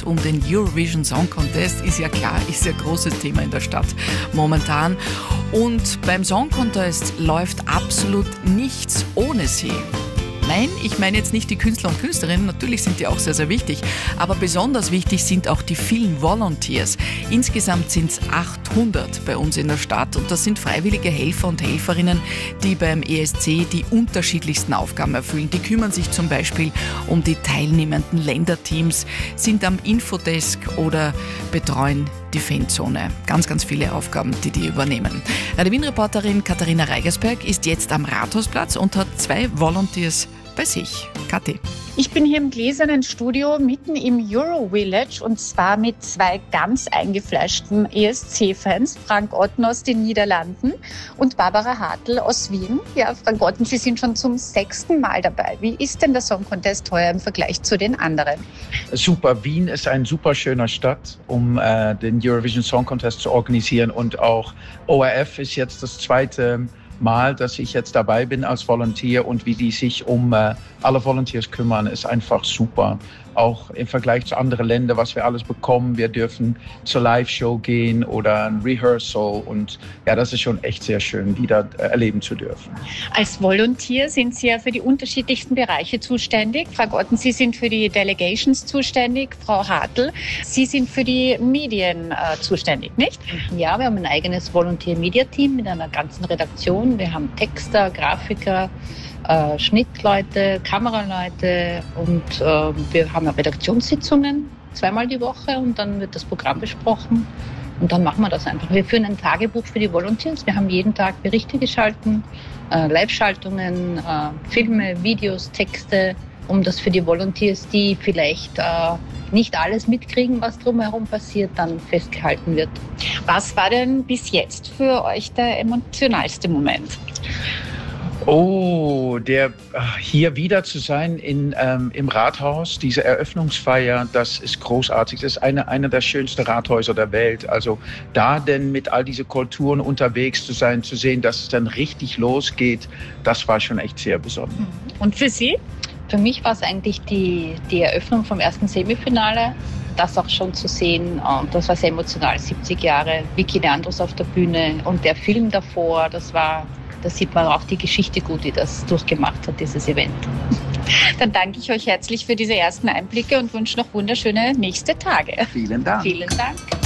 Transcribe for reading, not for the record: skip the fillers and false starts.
es um den Eurovision Song Contest, ist ja klar, ist ja großes Thema in der Stadt momentan. Und beim Song Contest läuft absolut nichts ohne sie. Nein, ich meine jetzt nicht die Künstler und Künstlerinnen, natürlich sind die auch sehr, sehr wichtig, aber besonders wichtig sind auch die vielen Volunteers. Insgesamt sind es 800 bei uns in der Stadt und das sind freiwillige Helfer und Helferinnen, die beim ESC die unterschiedlichsten Aufgaben erfüllen. Die kümmern sich zum Beispiel um die teilnehmenden Länderteams, sind am Infodesk oder betreuen die Fanzone. Ganz, ganz viele Aufgaben, die übernehmen. Radio Wien-Reporterin Katharina Reigersberg ist jetzt am Rathausplatz und hat 2 Volunteers bei sich. Kathi. Ich bin hier im gläsernen Studio mitten im Euro Village und zwar mit 2 ganz eingefleischten ESC-Fans, Frank Otten aus den Niederlanden und Barbara Hartl aus Wien. Ja, Frank Otten, Sie sind schon zum 6. Mal dabei. Wie ist denn der Song Contest heuer im Vergleich zu den anderen? Super, Wien ist eine super schöne Stadt, um den Eurovision Song Contest zu organisieren und auch ORF ist jetzt das 2. Mal, dass ich jetzt dabei bin als Volunteer und wie die sich um alle Volunteers kümmern, ist einfach super. Auch im Vergleich zu anderen Ländern, was wir alles bekommen. Wir dürfen zur Live-Show gehen oder ein Rehearsal und ja, das ist schon echt sehr schön, die da erleben zu dürfen. Als Volunteer sind Sie ja für die unterschiedlichsten Bereiche zuständig. Frau Otten, Sie sind für die Delegations zuständig, Frau Hartl, Sie sind für die Medien zuständig, nicht? Ja, wir haben ein eigenes Volunteer-Media-Team mit einer ganzen Redaktion. Wir haben Texter, Grafiker, Schnittleute, Kameraleute und wir haben Redaktionssitzungen 2-mal die Woche und dann wird das Programm besprochen und dann machen wir das einfach. Wir führen ein Tagebuch für die Volunteers. Wir haben jeden Tag Berichte geschalten, Live-Schaltungen, Filme, Videos, Texte, um das für die Volunteers, die vielleicht nicht alles mitkriegen, was drumherum passiert, dann festgehalten wird. Was war denn bis jetzt für euch der emotionalste Moment? Oh, hier wieder zu sein im Rathaus, diese Eröffnungsfeier, das ist großartig. Das ist einer der schönsten Rathäuser der Welt. Also da denn mit all diesen Kulturen unterwegs zu sein, zu sehen, dass es dann richtig losgeht, das war schon echt sehr besonders. Und für Sie? Für mich war es eigentlich die Eröffnung vom ersten Semifinale. Das auch schon zu sehen und das war sehr emotional. 70 Jahre Vicky Leandros auf der Bühne und der Film davor, da sieht man auch die Geschichte gut, die das durchgemacht hat, dieses Event. Dann danke ich euch herzlich für diese ersten Einblicke und wünsche noch wunderschöne nächste Tage. Vielen Dank. Vielen Dank.